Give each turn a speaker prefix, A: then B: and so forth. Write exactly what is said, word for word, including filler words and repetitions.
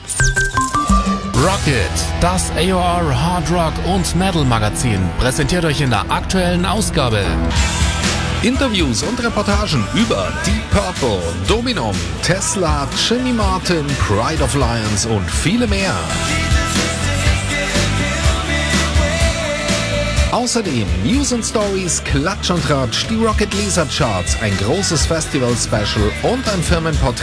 A: Rocket, das A O R Hard Rock und Metal Magazin, präsentiert euch in der aktuellen Ausgabe
B: Interviews und Reportagen über Deep Purple, Dominum, Tesla, Jimmy Martin, Pride of Lions und viele mehr. Außerdem News und Stories, Klatsch und Tratsch, die Rocket Laser Charts, ein großes Festival-Special und ein Firmenporträt